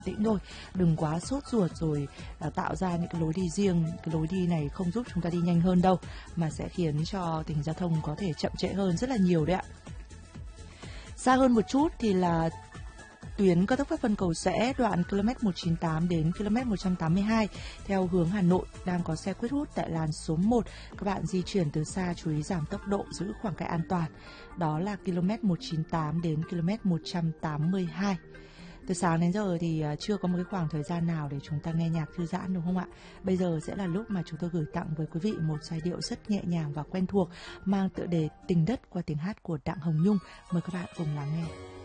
tĩnh thôi, đừng quá sốt ruột rồi tạo ra những cái lối đi riêng. Cái lối đi này không giúp chúng ta đi nhanh hơn đâu, mà sẽ khiến cho tình hình giao thông có thể chậm trễ hơn rất là nhiều đấy ạ. Xa hơn một chút thì là tuyến cao tốc Pháp Vân Cầu Giẽ đoạn km 198 đến km 182 theo hướng Hà Nội đang có xe quét hút tại làn số 1. Các bạn di chuyển từ xa chú ý giảm tốc độ, giữ khoảng cách an toàn. Đó là km 198 đến km 182. Từ sáng đến giờ thì chưa có một cái khoảng thời gian nào để chúng ta nghe nhạc thư giãn, đúng không ạ? Bây giờ sẽ là lúc mà chúng tôi gửi tặng với quý vị một giai điệu rất nhẹ nhàng và quen thuộc mang tựa đề Tình Đất qua tiếng hát của Đặng Hồng Nhung. Mời các bạn cùng lắng nghe.